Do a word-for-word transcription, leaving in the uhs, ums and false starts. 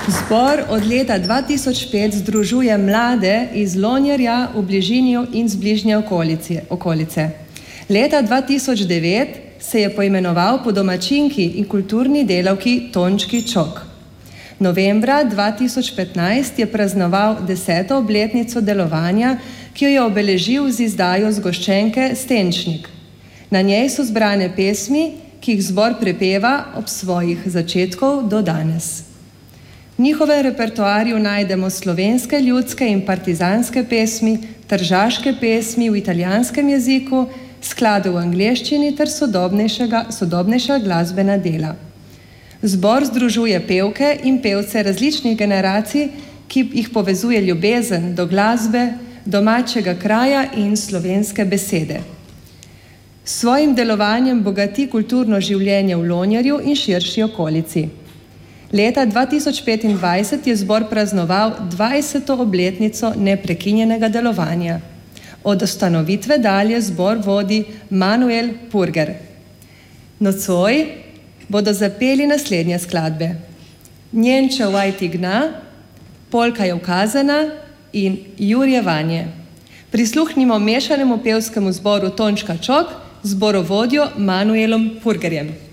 Zbor od leta dva tisoč pet združuje mlade iz Lonjarja v bližini in z bližnje okolice. Leta dva tisoč devet se je poimenoval po domačinki in kulturni delavki Tončki Čok. Novembra dva tisoč petnajst je praznoval deseto obletnico delovanja, ki jo je obeležil z izdajo zgoščenke Stenčnik. Na njej so zbrane pesmi, ki jih zbor prepeva od svojih začetkov do danes. V njihovem repertoarju najdemo slovenske, ljudske in partizanske pesmi, tržaške pesmi v italijanskem jeziku, sklade v angleščini ter sodobnejša glasbena dela. Zbor združuje pevke in pevce različnih generacij, ki jih povezuje ljubezen do glasbe, domačega kraja in slovenske besede. S svojim delovanjem bogati kulturno življenje v Lonjarju in širši okolici. Leta dva tisoč petindvajset je zbor praznoval dvajseto obletnico neprekinjenega delovanja. Od ustanovitve dalje zbor vodi Manuel Purger. Nocoj bodo zapeli naslednje skladbe: Njenče vajti gna, Polka je ukazana in Jurjevanje. Prisluhnimo mešanemu pevskemu zboru Tončka Čok, zborovodjo Manuelom Purgerjem.